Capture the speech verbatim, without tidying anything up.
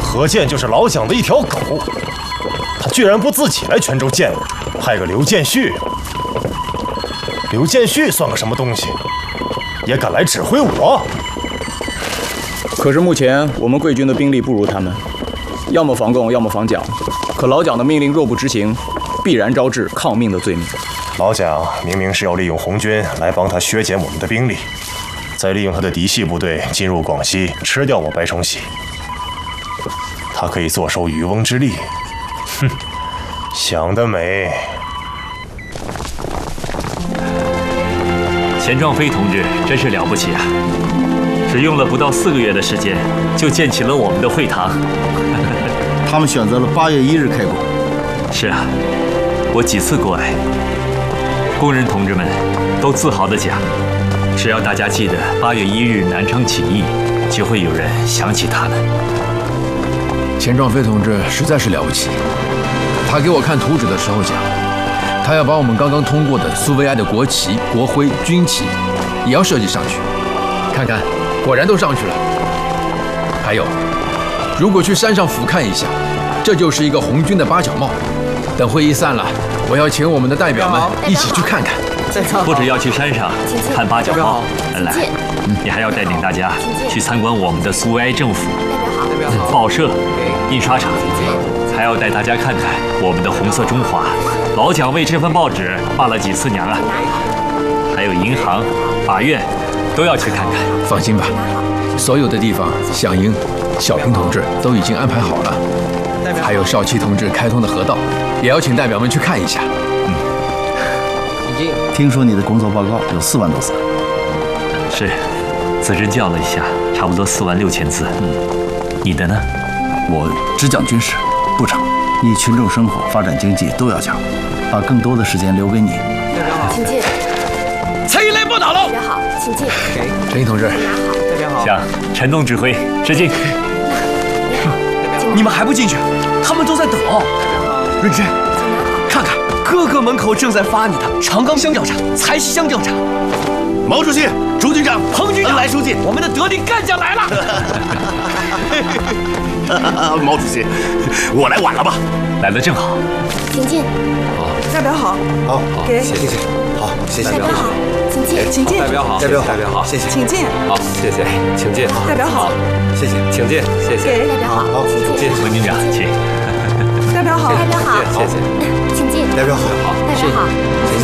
何健就是老蒋的一条狗，他居然不自己来泉州见我，派个刘建旭。刘建旭算个什么东西，也敢来指挥我？ 可是目前我们贵军的兵力不如他们，要么防共，要么防蒋。可老蒋的命令若不执行，必然招致抗命的罪名。 老蒋明明是要利用红军来帮他削减我们的兵力，再利用他的嫡系部队进入广西，吃掉我白崇禧。他可以坐收渔翁之利，哼，想得美！ 钱壮飞同志真是了不起啊！只用了不到四个月的时间，就建起了我们的会堂。 他们选择了八月一日开工。 是啊，我几次过来，工人同志们都自豪地讲，只要大家记得八月一日南昌起义，就会有人想起他们。 钱壮飞同志实在是了不起，他给我看图纸的时候讲，他要把我们刚刚通过的苏维埃的国旗、国徽、军旗也要设计上去。看看，果然都上去了。还有，如果去山上俯瞰一下，这就是一个红军的八角帽。等会议散了，我要请我们的代表们一起去看看。 不只要去山上看八角帽，来，你还要带领大家去参观我们的苏维埃政府、报社、印刷厂，还要带大家看看我们的红色中华。老蒋为这份报纸骂了几次娘啊！还有银行、法院，都要去看看。 放心吧，所有的地方，响应、小平同志都已经安排好了，还有少奇同志开通的河道，也要请代表们去看一下。嗯， 听说你的工作报告有四万多字。 是，字斟校了一下，差不多四万六千字。嗯，你的呢？ 我只讲军事，不成。你群众生活、发展经济都要讲，把更多的时间留给你。 请进。 蔡一雷报道喽。 代表好，请进。 陈毅同志， 代表好。 向陈东指挥致敬。 你们还不进去？他们都在等哦。润之，看看各个门口正在发你的长冈乡调查、财溪乡调查。 毛主席、朱军长、 彭军长、 来书记， 我们的得力干将来了。 毛主席，我来晚了吧？ 来得正好。 请进。 好， 代表好。 好， 给， 谢谢，好，谢谢。 代表好，请进。 请进。 代表好， 代表好， 代表好， 谢谢。 请进。 好，谢谢，请进。 代表好， 谢谢， 请进，谢谢。 给， 代表好， 好， 请进。 彭军长，请。 代表好， 代表好， 谢谢， 请进。 代表好， 代表好。